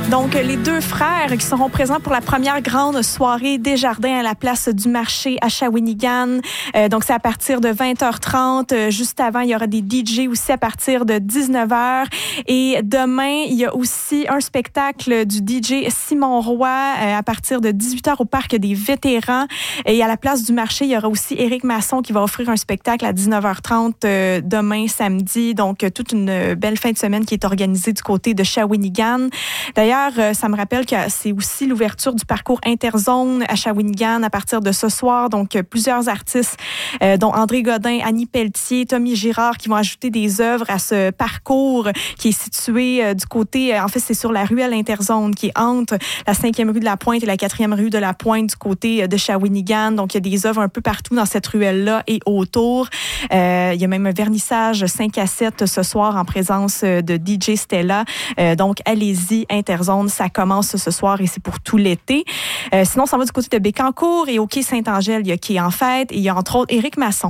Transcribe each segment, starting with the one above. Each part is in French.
Donc, les deux frères qui seront présents pour la première grande soirée Desjardins à la place du marché à Shawinigan. Donc, c'est à partir de 20h30. Juste avant, il y aura des DJ aussi à partir de 19h. Et demain, il y a aussi un spectacle du DJ Simon Roy à partir de 18h au Parc des Vétérans. Et à la place du marché, il y aura aussi Éric Masson qui va offrir un spectacle à 19h30 demain, samedi. Donc, toute une belle fin de semaine qui est organisée du côté de Shawinigan. D'ailleurs, ça me rappelle que c'est aussi l'ouverture du parcours Interzone à Shawinigan à partir de ce soir. Donc, plusieurs artistes, dont André Godin, Annie Pelletier, Tommy Girard, qui vont ajouter des œuvres à ce parcours qui est situé du côté, en fait, c'est sur la ruelle Interzone qui est entre la 5e rue de la Pointe et la 4e rue de la Pointe du côté de Shawinigan. Donc, il y a des œuvres un peu partout dans cette ruelle-là et autour. Il y a même un vernissage 5 à 7 ce soir en présence de DJ Stella. Donc, allez-y, Interzone, ça commence ce soir et c'est pour tout l'été. Sinon, ça va du côté de Bécancour et au quai Saint-Angèle, il y a Quai en fête et il y a entre autres Éric Masson.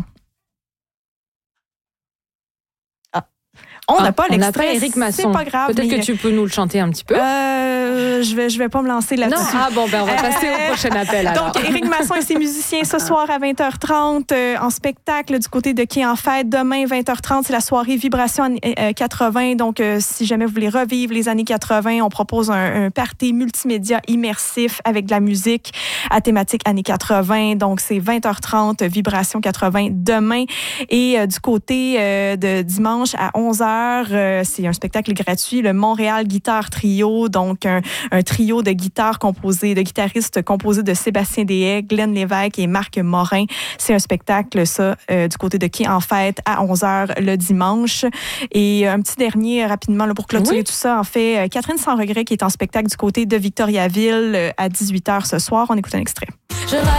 On n'a pas l'extrait. Éric Masson. C'est pas grave. Peut-être que tu peux nous le chanter un petit peu. Je vais pas me lancer là-dessus. Non, on va passer au prochain appel. Alors. Donc, Éric Masson et ses musiciens ce soir à 20h30 en spectacle du côté de Quai en fête. Demain, 20h30, c'est la soirée Vibration 80. Donc, si jamais vous voulez revivre les années 80, on propose un party multimédia immersif avec de la musique à thématique années 80. Donc, c'est 20h30, Vibration 80 demain. Et du côté de dimanche à 11h, c'est un spectacle gratuit, le Montréal Guitare Trio. Donc, un trio de guitaristes composé de Sébastien Deshaies, Glenn Lévesque et Marc Morin. C'est un spectacle, ça, du côté de Quai en fête à 11h le dimanche. Et un petit dernier, rapidement, là, pour clôturer tout ça, en fait, Catherine Sans Regret qui est en spectacle du côté de Victoriaville à 18h ce soir. On écoute un extrait.